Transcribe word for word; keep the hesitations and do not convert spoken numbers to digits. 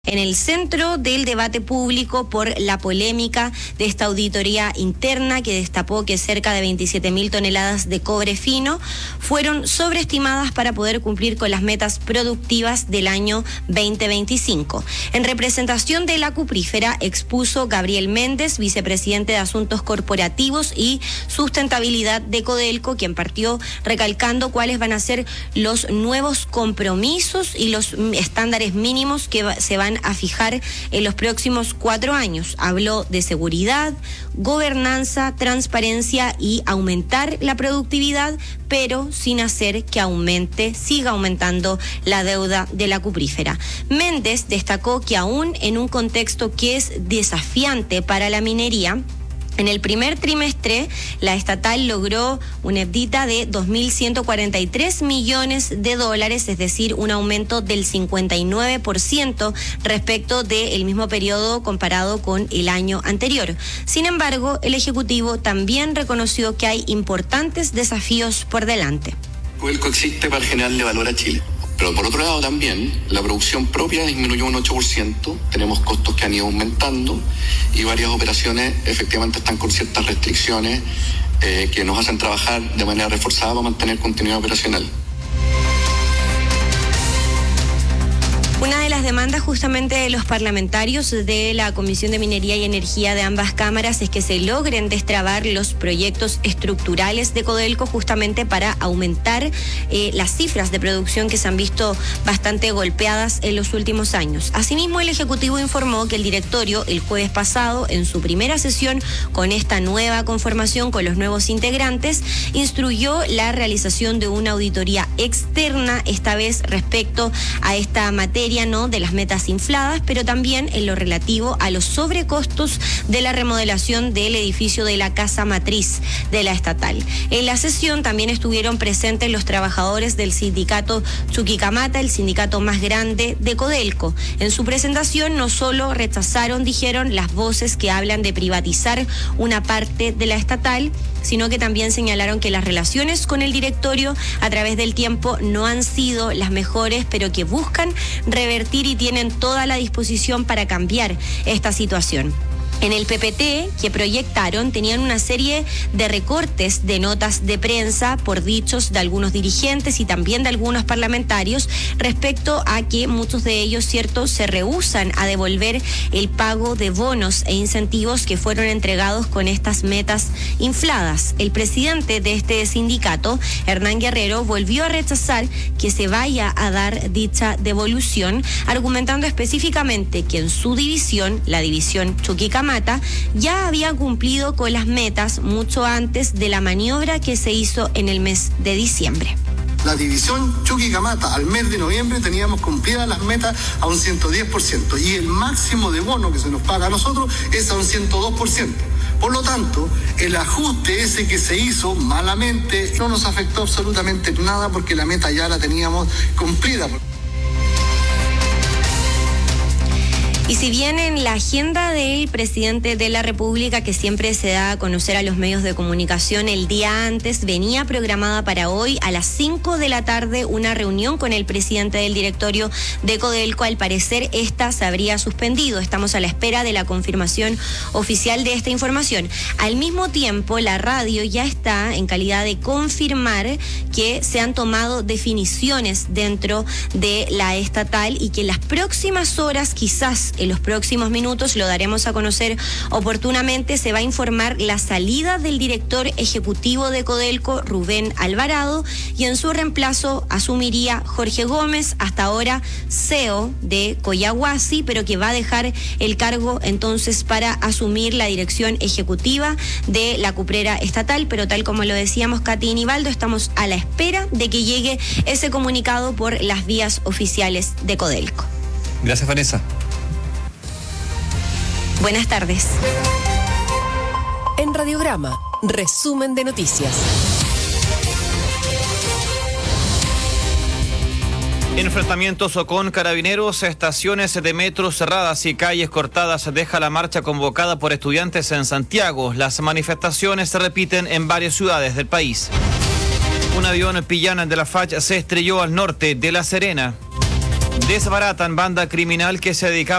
En el centro del debate público por la polémica de esta auditoría interna que destapó que cerca de veintisiete mil toneladas de cobre fino fueron sobreestimadas para poder cumplir con las metas productivas del año veinte veinticinco. En representación de la cuprífera expuso Gabriel Méndez, vicepresidente de Asuntos Corporativos y Sustentabilidad de Codelco, quien partió recalcando cuáles van a ser los nuevos compromisos y los estándares mínimos que se van a fijar en los próximos cuatro años. Habló de seguridad, gobernanza, transparencia y aumentar la productividad, pero sin hacer que aumente, siga aumentando la deuda de la cuprífera. Méndez destacó que aún en un contexto que es desafiante para la minería, en el primer trimestre, la estatal logró una EBITDA de dos mil ciento cuarenta y tres millones de dólares, es decir, un aumento del cincuenta y nueve por ciento respecto del mismo periodo comparado con el año anterior. Sin embargo, el Ejecutivo también reconoció que hay importantes desafíos por delante. Codelco existe para generarle valor a Chile. Pero por otro lado también, la producción propia disminuyó un ocho por ciento, tenemos costos que han ido aumentando y varias operaciones efectivamente están con ciertas restricciones eh, que nos hacen trabajar de manera reforzada para mantener continuidad operacional. Una de las demandas justamente de los parlamentarios de la Comisión de Minería y Energía de ambas cámaras es que se logren destrabar los proyectos estructurales de Codelco justamente para aumentar eh, las cifras de producción que se han visto bastante golpeadas en los últimos años. Asimismo, el Ejecutivo informó que el directorio el jueves pasado, en su primera sesión con esta nueva conformación, con los nuevos integrantes, instruyó la realización de una auditoría externa, esta vez respecto a esta materia, ¿no?, de las metas infladas, pero también en lo relativo a los sobrecostos de la remodelación del edificio de la casa matriz de la estatal. En la sesión también estuvieron presentes los trabajadores del sindicato Chuquicamata, el sindicato más grande de Codelco. En su presentación no solo rechazaron, dijeron, las voces que hablan de privatizar una parte de la estatal, sino que también señalaron que las relaciones con el directorio a través del tiempo no han sido las mejores, pero que buscan revertir y tienen toda la disposición para cambiar esta situación. En el P P T que proyectaron tenían una serie de recortes de notas de prensa por dichos de algunos dirigentes y también de algunos parlamentarios respecto a que muchos de ellos, cierto, se rehúsan a devolver el pago de bonos e incentivos que fueron entregados con estas metas infladas. El presidente de este sindicato, Hernán Guerrero, volvió a rechazar que se vaya a dar dicha devolución, argumentando específicamente que en su división, la división Chuquicamata, ya había cumplido con las metas mucho antes de la maniobra que se hizo en el mes de diciembre. La división Chuquicamata, al mes de noviembre teníamos cumplidas las metas a un ciento diez por ciento y el máximo de bono que se nos paga a nosotros es a un ciento dos por ciento. Por lo tanto, el ajuste ese que se hizo malamente no nos afectó absolutamente nada porque la meta ya la teníamos cumplida. Y si bien en la agenda del presidente de la República, que siempre se da a conocer a los medios de comunicación el día antes, venía programada para hoy a las cinco de la tarde una reunión con el presidente del directorio de Codelco, al parecer esta se habría suspendido. Estamos a la espera de la confirmación oficial de esta información. Al mismo tiempo, la radio ya está en calidad de confirmar que se han tomado definiciones dentro de la estatal y que en las próximas horas, quizás en los próximos minutos, lo daremos a conocer oportunamente, se va a informar la salida del director ejecutivo de Codelco, Rubén Alvarado, y en su reemplazo asumiría Jorge Gómez, hasta ahora C E O de Collahuasi, pero que va a dejar el cargo entonces para asumir la dirección ejecutiva de la cuprera estatal, pero tal como lo decíamos Katy y Nivaldo, estamos a la espera de que llegue ese comunicado por las vías oficiales de Codelco. Gracias, Vanessa. Buenas tardes. En Radiograma, resumen de noticias. Enfrentamientos con carabineros, estaciones de metro cerradas y calles cortadas deja la marcha convocada por estudiantes en Santiago. Las manifestaciones se repiten en varias ciudades del país. Un avión pillana de la F A C se estrelló al norte de La Serena. Desbaratan banda criminal que se dedicaba